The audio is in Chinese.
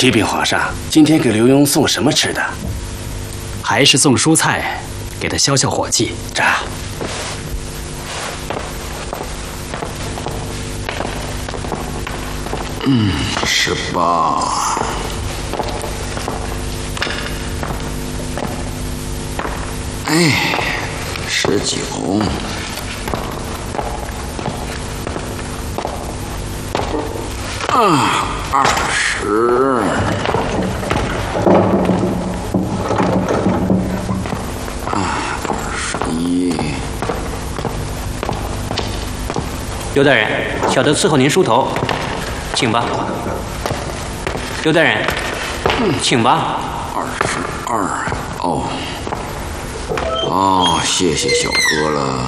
启禀皇上，今天给刘墉送什么吃的？ 还是送蔬菜，给他消消火气。 这。 18。哎，19。20。21。 刘大人，小的伺候您梳头，请吧。刘大人，请吧。 22。哦，谢谢小哥了。